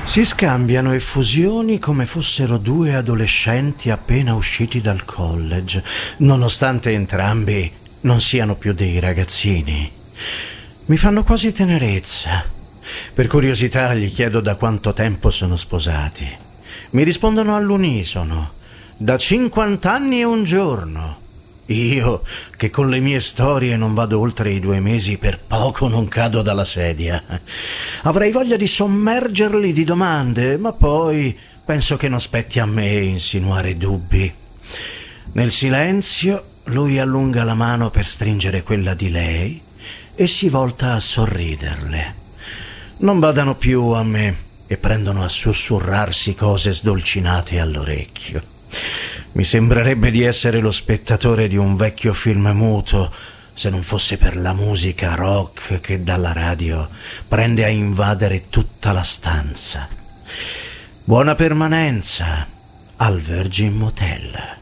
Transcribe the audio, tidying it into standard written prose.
Si scambiano effusioni come fossero due adolescenti appena usciti dal college, nonostante entrambi non siano più dei ragazzini. Mi fanno quasi tenerezza. Per curiosità gli chiedo da quanto tempo sono sposati. Mi rispondono all'unisono: da 50 anni e un giorno. Io, che con le mie storie non vado oltre i 2 mesi, per poco non cado dalla sedia. Avrei voglia di sommergerli di domande, ma poi penso che non spetti a me insinuare dubbi. Nel silenzio, lui allunga la mano per stringere quella di lei e si volta a sorriderle. Non badano più a me e prendono a sussurrarsi cose sdolcinate all'orecchio. Mi sembrerebbe di essere lo spettatore di un vecchio film muto, se non fosse per la musica rock che dalla radio prende a invadere tutta la stanza. Buona permanenza al Virgin Motel.